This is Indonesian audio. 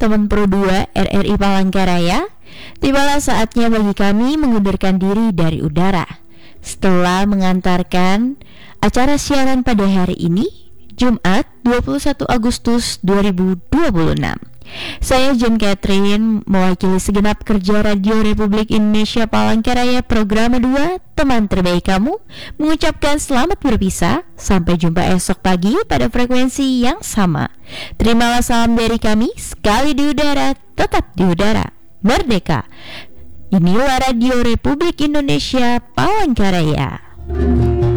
teman Pro 2 RRI Palangkaraya. Tibalah saatnya bagi kami mengundurkan diri dari udara. Setelah mengantarkan acara siaran pada hari ini, Jumat 21 Agustus 2026. Saya Jen Catherine mewakili segenap kerja Radio Republik Indonesia Palangkaraya Program 2 Teman Terbaik Kamu mengucapkan selamat berpisah. Sampai jumpa esok pagi pada frekuensi yang sama. Terimalah salam dari kami, sekali di udara, tetap di udara. Merdeka. Inilah Radio Republik Indonesia Palangkaraya.